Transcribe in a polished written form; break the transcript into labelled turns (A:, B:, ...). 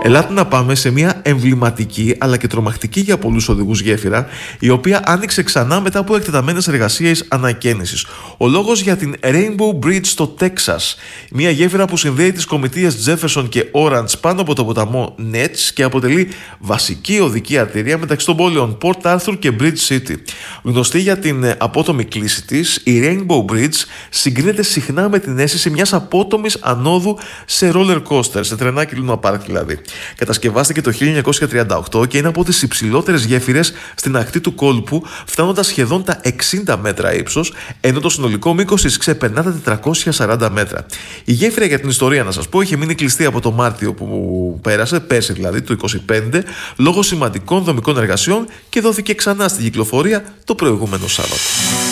A: Ελάτε να πάμε σε μια εμβληματική αλλά και τρομακτική για πολλούς οδηγούς γέφυρα, η οποία άνοιξε ξανά μετά από εκτεταμένες εργασίες ανακαίνησης. Ο λόγος για την Rainbow Bridge στο Τέξας, μια γέφυρα που συνδέει τις κομιτείες Jefferson και Orange πάνω από το ποταμό Nets και αποτελεί βασική οδική αρτηρία μεταξύ των πόλεων Port Arthur και Bridge City. Γνωστή για την απότομη κλίση της, η Rainbow Bridge συγκρίνεται συχνά με την αίσθηση μιας απότομης ανόδου σε roller coaster, σε τρενάκι Luna Park δηλαδή. Κατασκευάστηκε το 1938 και είναι από τις υψηλότερες γέφυρες στην ακτή του κόλπου, φτάνοντας σχεδόν τα 60 μέτρα ύψος, ενώ το συνολικό μήκος της ξεπερνά τα 440 μέτρα. Η γέφυρα, για την ιστορία να σας πω, είχε μείνει κλειστή από το Μάρτιο που πέρασε, πέρσι δηλαδή, του 2025, λόγω σημαντικών δομικών εργασιών και δόθηκε ξανά στην κυκλοφορία το προηγούμενο Σάββατο.